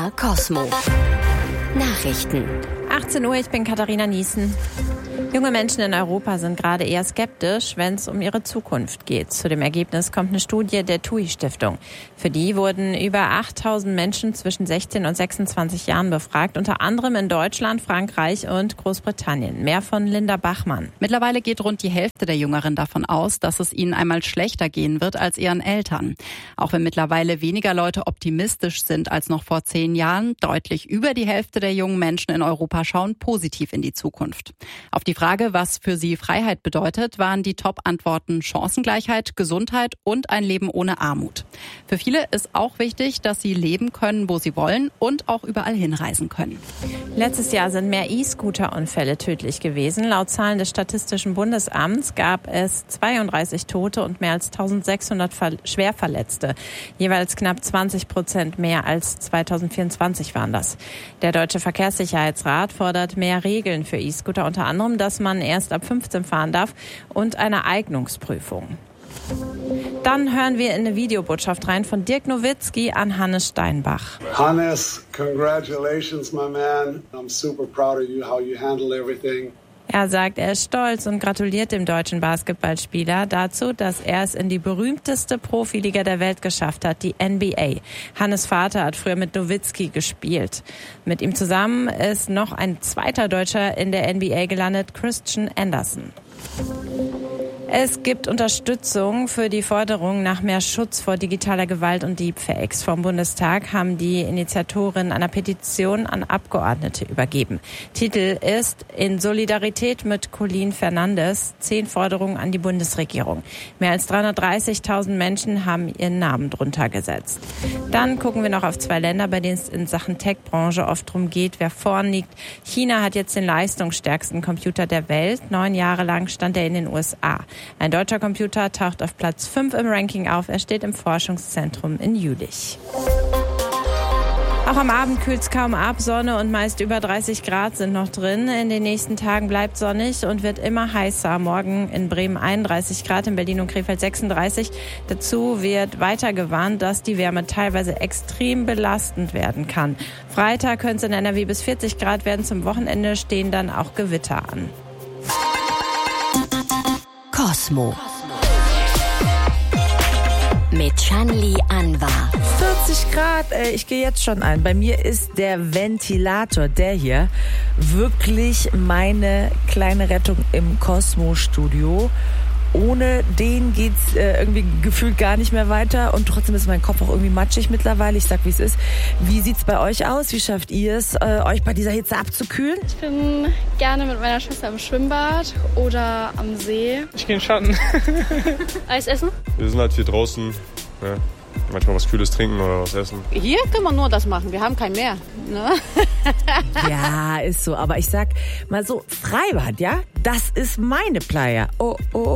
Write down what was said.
MDR Cosmo. Nachrichten. 18 Uhr, ich bin Katharina Niesen. Junge Menschen in Europa sind gerade eher skeptisch, wenn es um ihre Zukunft geht. Zu dem Ergebnis kommt eine Studie der TUI-Stiftung. Für die wurden über 8.000 Menschen zwischen 16 und 26 Jahren befragt, unter anderem in Deutschland, Frankreich und Großbritannien. Mehr von Linda Bachmann. Mittlerweile geht rund die Hälfte der Jüngeren davon aus, dass es ihnen einmal schlechter gehen wird als ihren Eltern. Auch wenn mittlerweile weniger Leute optimistisch sind als noch vor 10 Jahren, deutlich über die Hälfte der jungen Menschen in Europa schauen positiv in die Zukunft. Auf die Frage, was für sie Freiheit bedeutet, waren die Top-Antworten Chancengleichheit, Gesundheit und ein Leben ohne Armut. Für viele ist auch wichtig, dass sie leben können, wo sie wollen und auch überall hinreisen können. Letztes Jahr sind mehr E-Scooter-Unfälle tödlich gewesen. Laut Zahlen des Statistischen Bundesamts gab es 32 Tote und mehr als 1600 Schwerverletzte. Jeweils knapp 20% mehr als 2024 waren das. Der Deutsche Verkehrssicherheitsrat fordert mehr Regeln für E-Scooter, unter anderem, dass man erst ab 15 fahren darf und eine Eignungsprüfung. Dann hören wir in eine Videobotschaft rein von Dirk Nowitzki an Hannes Steinbach. Hannes, congratulations, my man. I'm super proud of you, how you handle everything. Er sagt, er ist stolz und gratuliert dem deutschen Basketballspieler dazu, dass er es in die berühmteste Profiliga der Welt geschafft hat, die NBA. Hannes' Vater hat früher mit Nowitzki gespielt. Mit ihm zusammen ist noch ein zweiter Deutscher in der NBA gelandet, Christian Anderson. Es gibt Unterstützung für die Forderung nach mehr Schutz vor digitaler Gewalt und Deepfakes. Vom Bundestag haben die Initiatoren einer Petition an Abgeordnete übergeben. Titel ist In Solidarität mit Colin Fernandes, 10 Forderungen an die Bundesregierung. Mehr als 330.000 Menschen haben ihren Namen drunter gesetzt. Dann gucken wir noch auf 2 Länder, bei denen es in Sachen Tech-Branche oft darum geht, wer vorn liegt. China hat jetzt den leistungsstärksten Computer der Welt. 9 Jahre lang stand er in den USA. Ein deutscher Computer taucht auf Platz 5 im Ranking auf. Er steht im Forschungszentrum in Jülich. Auch am Abend kühlt es kaum ab. Sonne und meist über 30 Grad sind noch drin. In den nächsten Tagen bleibt sonnig und wird immer heißer. Morgen in Bremen 31 Grad, in Berlin und Krefeld 36. Dazu wird weiter gewarnt, dass die Wärme teilweise extrem belastend werden kann. Freitag könnte es in NRW bis 40 Grad werden. Zum Wochenende stehen dann auch Gewitter an. Cosmo mit Shanli Anwar. 40 Grad, ich gehe jetzt schon ein. Bei mir ist der Ventilator, der hier, wirklich meine kleine Rettung im Cosmo-Studio. Ohne den geht's irgendwie gefühlt gar nicht mehr weiter und trotzdem ist mein Kopf auch irgendwie matschig mittlerweile. Ich sag, wie es ist. Wie sieht's bei euch aus? Wie schafft ihr es, euch bei dieser Hitze abzukühlen? Ich bin gerne mit meiner Schwester im Schwimmbad oder am See. Ich gehe in den Schatten. Eis essen? Wir sind halt hier draußen. Ja. Manchmal was Kühles trinken oder was essen. Hier können wir nur das machen, wir haben kein Meer. Ne? Ja, ist so. Aber ich sag mal so, Freibad, ja? Das ist meine Playa. Oh, oh.